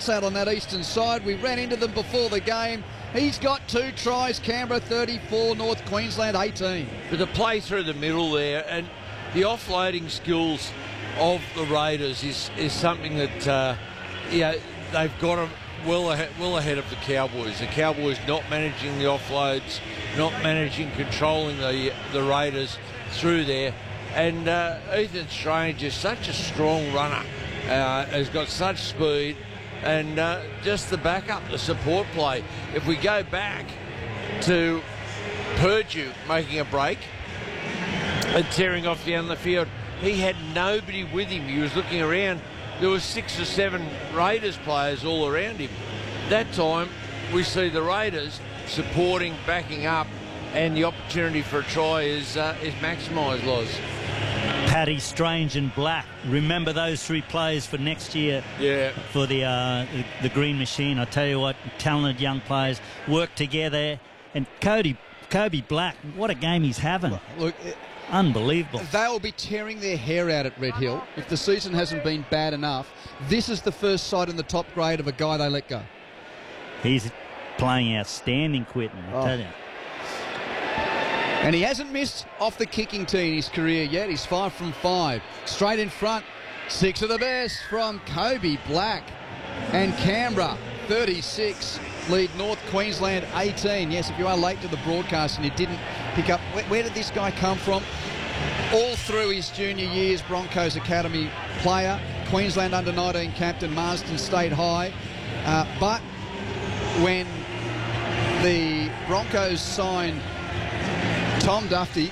out on that eastern side. We ran into them before the game. He's got 2 tries. Canberra 34, North Queensland 18. But the play through the middle there and the offloading skills of the Raiders is something that they've got them well ahead of the Cowboys. The Cowboys not managing the offloads, not controlling the Raiders through there. And Ethan Strange is such a strong runner, has got such speed, and just the backup, the support play. If we go back to Purdue making a break and tearing off down the field, he had nobody with him. He was looking around. There were 6 or 7 Raiders players all around him. That time, we see the Raiders supporting, backing up, and the opportunity for a try is maximised, Loz. Paddy, Strange and Black. Remember those 3 players for next year. Yeah. For the Green Machine. I tell you what, talented young players work together. And Kobe Black, what a game he's having. Look, unbelievable. They'll be tearing their hair out at Red Hill. If the season hasn't been bad enough, this is the first sight in the top grade of a guy they let go. He's playing outstanding, Quinton, I tell you. And he hasn't missed off the kicking tee in his career yet. He's 5 from 5. Straight in front. 6 of the best from Kobe Black. And Canberra, 36, lead North Queensland 18. Yes, if you are late to the broadcast and you didn't pick up, where did this guy come from? All through his junior years, Broncos Academy player, Queensland under-19 captain, Marsden State High. But when the Broncos signed Tom Duffy,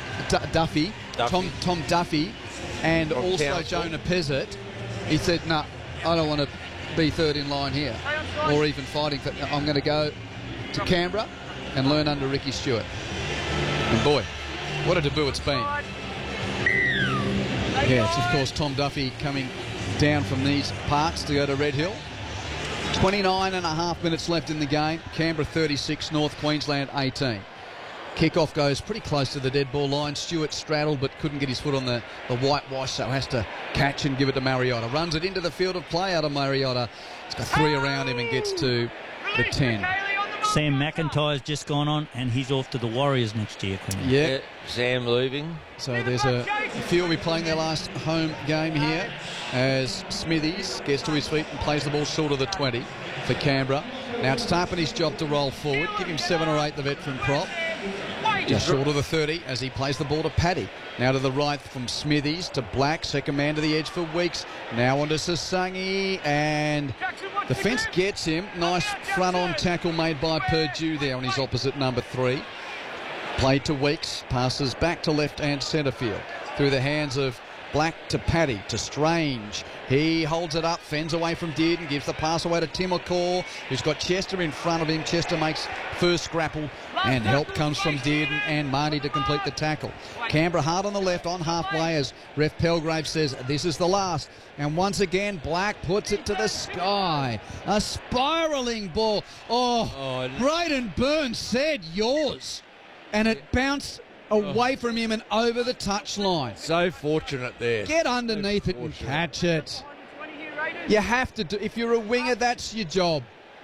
Tom Duffy, and From also Council. Jonah Pezzett, he said, "No, I don't want to be third in line here, or even fighting for. I'm going to go to Canberra and learn under Ricky Stewart." And boy, what a debut it's been. Yeah, it's of course Tom Duffy coming down from these parts to go to Red Hill. 29.5 minutes left in the game. Canberra 36, North Queensland 18. Kickoff goes pretty close to the dead ball line. Stewart straddled but couldn't get his foot on the whitewash, so has to catch and give it to Mariota. Runs it into the field of play out of Mariota. He's got 3 around him and gets to the 10. Sam McIntyre's just gone on, and he's off to the Warriors next year, Quinn. Yeah. Sam leaving. So there's a few will be playing their last home game here as Smithies gets to his feet and plays the ball short of the 20 for Canberra. Now it's Tarpany's job to roll forward. Give him 7 or 8, the veteran prop. Just short of the 30 as he plays the ball to Paddy. Now to the right from Smithies to Black. Second man to the edge for Weeks. Now on to Sasangi, and the fence gets him. Nice front-on tackle made by Purdue there on his opposite number 3. Played to Weeks. Passes back to left and centre field. Through the hands of Black to Paddy to Strange. He holds it up, fends away from Dearden, gives the pass away to Tim McCaw, who's got Chester in front of him. Chester makes first grapple, and help comes from Dearden and Marty to complete the tackle. Canberra hard on the left, on halfway, as Ref Pelgrave says, this is the last. And once again, Black puts it to the sky. A spiralling ball. Oh. Braden Burns said yours. And it bounced away from him and over the touchline. So fortunate there. Get underneath it and catch it. You have to do. If you're a winger, that's your job.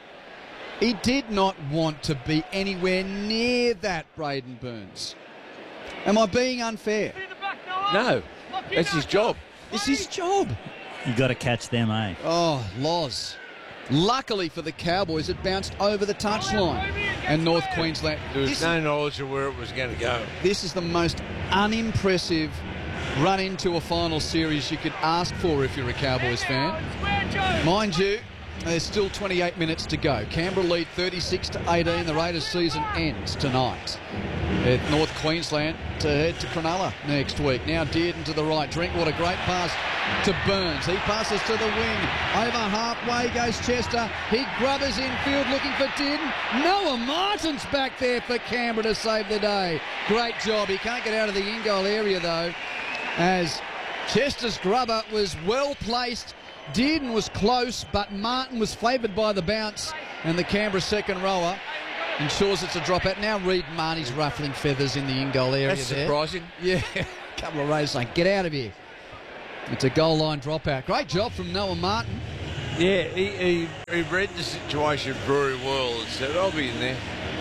He did not want to be anywhere near that, Braden Burns. Am I being unfair? No, that's his job. It's his job. You got to catch them, eh? Oh, Loz. Luckily for the Cowboys, it bounced over the touchline. And North Queensland... There was no knowledge of where it was going to go. This is the most unimpressive run into a final series you could ask for if you're a Cowboys fan. Mind you, there's still 28 minutes to go. Canberra lead 36-18. The Raiders season ends tonight. At North Queensland to head to Cronulla next week. Now Dearden to the right. Drinkwater, great pass to Burns. He passes to the wing. Over halfway goes Chester. He grubbers infield looking for Dearden. Noah Martin's back there for Canberra to save the day. Great job. He can't get out of the in-goal area though, as Chester's grubber was well placed. Dearden was close, but Martin was favoured by the bounce, and the Canberra second rower ensures it's a dropout. Now read Marnie's ruffling feathers in the in-goal area. That's there. surprising. Yeah, a couple of rays saying, get out of here. It's a goal line dropout. Great job from Noah Martin. Yeah, he read the situation very well and said, I'll be in there.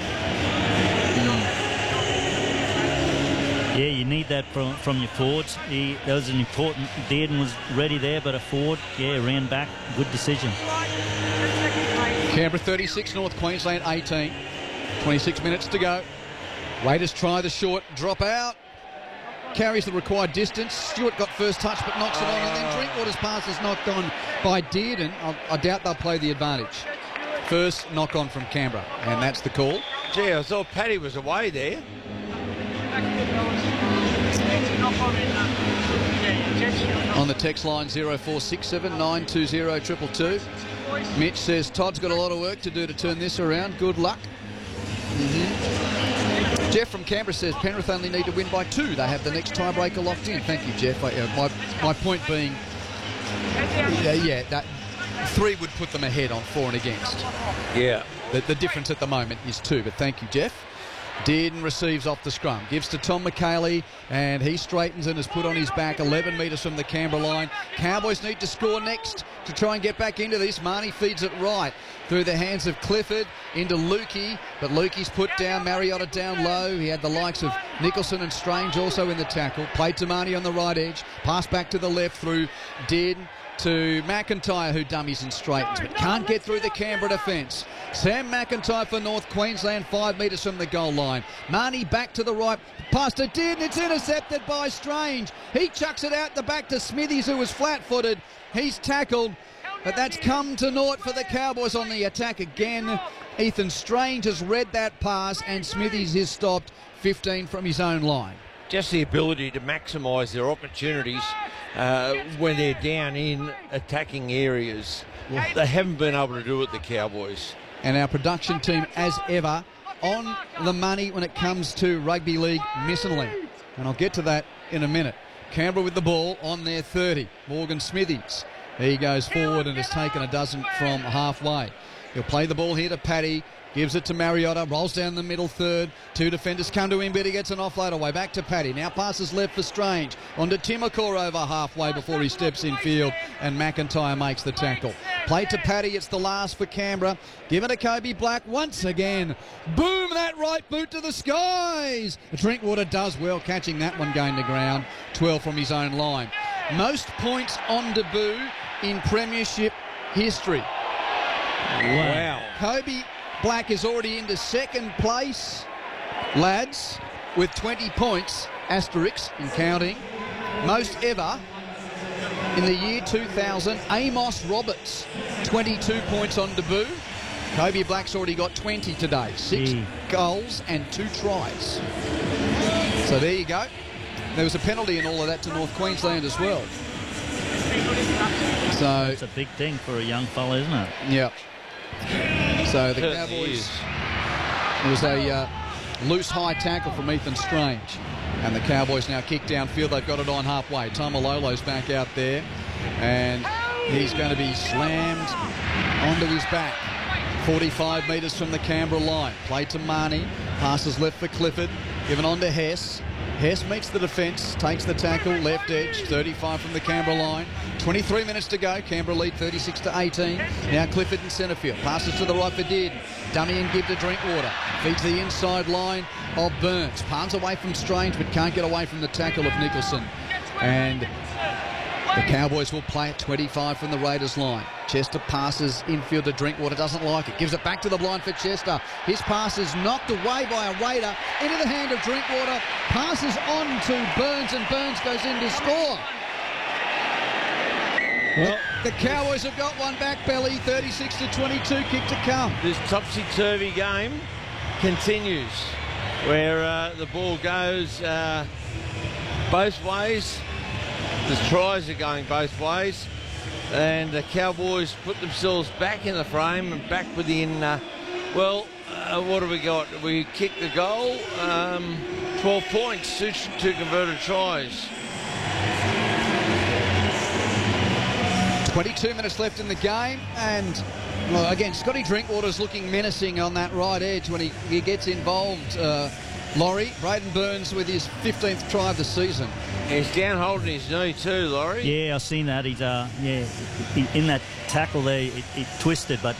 Yeah, you need that from your forwards. That was an important. Dearden was ready there, but a forward, ran back. Good decision. Canberra 36, North Queensland 18. 26 minutes to go. Raiders try the short drop out. Carries the required distance. Stewart got first touch but knocks it on, and then Drinkwater's pass is knocked on by Dearden. I doubt they'll play the advantage. First knock on from Canberra, and that's the call. Gee, I thought Paddy was away there. On the text line 0467 920 222. Mitch says Todd's got a lot of work to do to turn this around. Good luck. Jeff from Canberra says Penrith only need to win by 2. They have the next tiebreaker locked in. Thank you, Jeff. My point being, that 3 would put them ahead on 4 and against. Yeah. The difference at the moment is 2, but thank you, Jeff. Dearden receives off the scrum, gives to Tom McHaley, and he straightens and is put on his back 11 metres from the Canberra line. Cowboys need to score next to try and get back into this. Marnie feeds it right through the hands of Clifford into Lukey, but Lukey's put down, Mariota down low. He had the likes of Nicholson and Strange also in the tackle. Played to Marnie on the right edge, pass back to the left through Dearden to McIntyre, who dummies and straightens, but can't get through the Canberra defence. Sam McIntyre for North Queensland, 5 metres from the goal line. Marnie back to the right, pass to Dearden, it's intercepted by Strange. He chucks it out the back to Smithies, who was flat-footed. He's tackled, but that's come to naught for the Cowboys on the attack again. Ethan Strange has read that pass, and Smithies is stopped 15 from his own line. Just the ability to maximise their opportunities when they're down in attacking areas. They haven't been able to do it, the Cowboys. And our production team, as ever, on the money when it comes to rugby league missionally. And I'll get to that in a minute. Canberra with the ball on their 30. Morgan Smithies. He goes forward and has taken a dozen from halfway. He'll play the ball here to Paddy. Gives it to Mariota, rolls down the middle third. 2 defenders come to him, but he gets an offload away. Back to Paddy. Now passes left for Strange. On to Timokor over halfway before he steps in field, and McIntyre makes the tackle. Play to Paddy. It's the last for Canberra. Give it to Kobe Black once again. Boom, that right boot to the skies. Drinkwater does well catching that one going to ground. 12 from his own line. Most points on debut in premiership history. Wow. Kobe Black is already into second place, lads, with 20 points, asterisks and counting. Most ever in the year 2000, Amos Roberts, 22 points on debut. Kobe Black's already got 20 today, 6 goals and 2 tries. So there you go. There was a penalty in all of that to North Queensland as well. So it's a big thing for a young fella, isn't it? Yeah. So the Cowboys, it was a loose high tackle from Ethan Strange, and the Cowboys now kick downfield. They've got it on halfway. Tamalolo's back out there, and he's going to be slammed onto his back. 45 metres from the Canberra line. Play to Marnie, passes left for Clifford, given on to Hess. Hess meets the defence, takes the tackle, left edge, 35 from the Canberra line. 23 minutes to go. Canberra lead 36-18. Now Clifford in centre field. Passes to the right for Dearden. Dummy and give to Drinkwater. Feeds the inside line of Burns. Palms away from Strange, but can't get away from the tackle of Nicholson. And the Cowboys will play at 25 from the Raiders line. Chester passes infield to Drinkwater, doesn't like it. Gives it back to the blind for Chester. His pass is knocked away by a Raider into the hand of Drinkwater. Passes on to Burns, and Burns goes in to score. Well, the Cowboys have got one back, Belly. 36-22, kick to come. This topsy-turvy game continues, where the ball goes both ways. The tries are going both ways, and the Cowboys put themselves back in the frame and back within, what have we got? We kicked the goal, 12 points, 2 converted tries. 22 minutes left in the game, and well, again, Scotty Drinkwater's looking menacing on that right edge when he gets involved Laurie, Braden Burns with his 15th try of the season. He's down holding his knee too, Laurie. Yeah, I've seen that. He's in that tackle there, it twisted, but